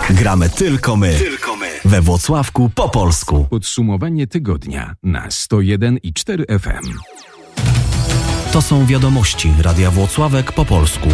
Gramy tylko my. We Włocławku po polsku. Podsumowanie tygodnia na 101,4 FM. To są wiadomości Radia Włocławek po polsku.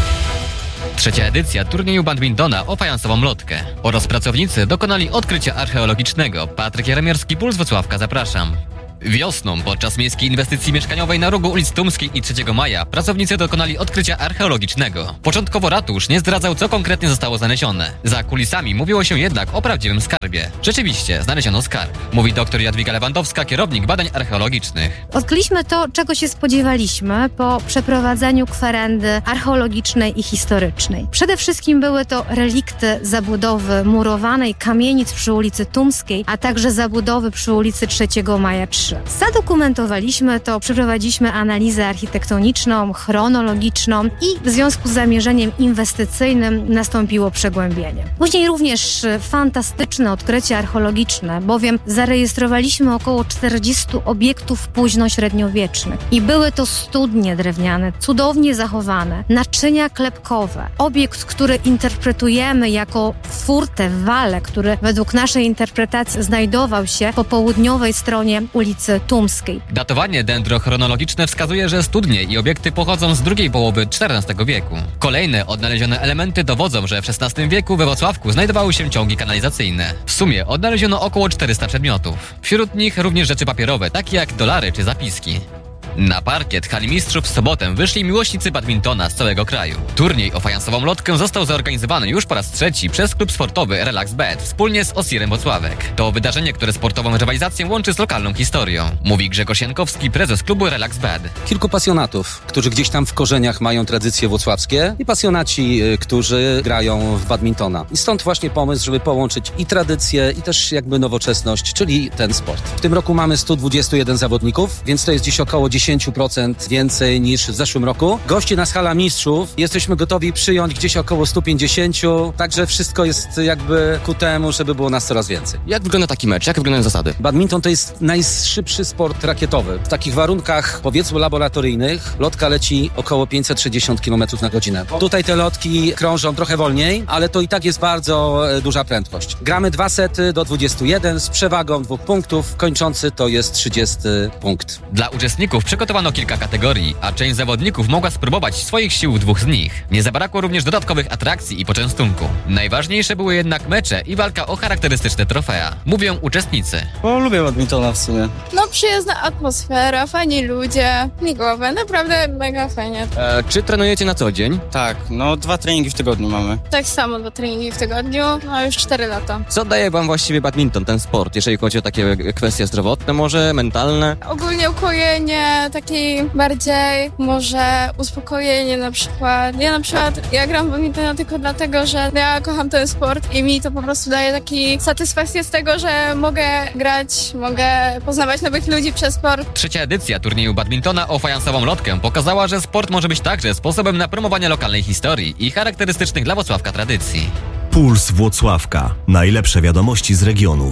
Trzecia edycja turnieju badmintona o fajansową lotkę. Oraz pracownicy dokonali odkrycia archeologicznego. Patryk Jaremierski, Puls Włocławka, zapraszam. Wiosną, podczas miejskiej inwestycji mieszkaniowej na rogu ulic Tumskiej i 3 Maja, pracownicy dokonali odkrycia archeologicznego. Początkowo ratusz nie zdradzał, co konkretnie zostało znalezione. Za kulisami mówiło się jednak o prawdziwym skarbie. Rzeczywiście, znaleziono skarb, mówi dr Jadwiga Lewandowska, kierownik badań archeologicznych. Odkryliśmy to, czego się spodziewaliśmy po przeprowadzeniu kwerendy archeologicznej i historycznej. Przede wszystkim były to relikty zabudowy murowanej kamienic przy ulicy Tumskiej, a także zabudowy przy ulicy 3 Maja 3. Zadokumentowaliśmy to, przeprowadziliśmy analizę architektoniczną, chronologiczną i w związku z zamierzeniem inwestycyjnym nastąpiło przegłębienie. Później również fantastyczne odkrycie archeologiczne, bowiem zarejestrowaliśmy około 40 obiektów późno-średniowiecznych i były to studnie drewniane, cudownie zachowane, naczynia klepkowe. Obiekt, który interpretujemy jako furtę, walę, który według naszej interpretacji znajdował się po południowej stronie ulicy Tumskiej. Datowanie dendrochronologiczne wskazuje, że studnie i obiekty pochodzą z drugiej połowy XIV wieku. Kolejne odnalezione elementy dowodzą, że w XVI wieku we Włocławku znajdowały się ciągi kanalizacyjne. W sumie odnaleziono około 400 przedmiotów. Wśród nich również rzeczy papierowe, takie jak dolary czy zapiski. Na parkiet hali mistrzów w sobotę wyszli miłośnicy badmintona z całego kraju. Turniej o fajansową lotkę został zorganizowany już po raz trzeci przez klub sportowy Relax Bet wspólnie z Osirem Włocławek. To wydarzenie, które sportową rywalizację łączy z lokalną historią, mówi Grzegorz Jankowski, prezes klubu Relax Bet. Kilku pasjonatów, którzy gdzieś tam w korzeniach mają tradycje włocławskie i pasjonaci, którzy grają w badmintona. I stąd właśnie pomysł, żeby połączyć i tradycję, i też jakby nowoczesność, czyli ten sport. W tym roku mamy 121 zawodników, więc to jest dziś około 10% więcej niż w zeszłym roku. Gości nas hala mistrzów. Jesteśmy gotowi przyjąć gdzieś około 150, także wszystko jest jakby ku temu, żeby było nas coraz więcej. Jak wygląda taki mecz? Jak wyglądają zasady? Badminton to jest najszybszy sport rakietowy. W takich warunkach, powiedzmy, laboratoryjnych, lotka leci około 560 km na godzinę. Tutaj te lotki krążą trochę wolniej, ale to i tak jest bardzo duża prędkość. Gramy 2 sety do 21 z przewagą 2 punktów. Kończący to jest 30 punkt. Dla uczestników przygotowano kilka kategorii, a część zawodników mogła spróbować swoich sił w 2 z nich. Nie zabrakło również dodatkowych atrakcji i poczęstunku. Najważniejsze były jednak mecze i walka o charakterystyczne trofea. Mówią uczestnicy. Lubię badmintona w sumie. Przyjazna atmosfera, fajni ludzie, migowe, naprawdę mega fajnie. Czy trenujecie na co dzień? Tak, 2 treningi w tygodniu mamy. Tak samo 2 treningi w tygodniu, już 4 lata. Co daje wam właściwie badminton, ten sport, jeżeli chodzi o takie kwestie zdrowotne może, mentalne? Ogólnie ukojenie, takie bardziej może uspokojenie na przykład. Ja gram w badmintona tylko dlatego, że ja kocham ten sport i mi to po prostu daje taki satysfakcję z tego, że mogę grać, mogę poznawać nowych ludzi przez sport. Trzecia edycja turnieju badmintona o fajansową lotkę pokazała, że sport może być także sposobem na promowanie lokalnej historii i charakterystycznych dla Włocławka tradycji. Puls Włocławka. Najlepsze wiadomości z regionu.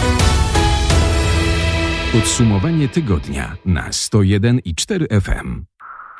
Podsumowanie tygodnia na 101,4 FM.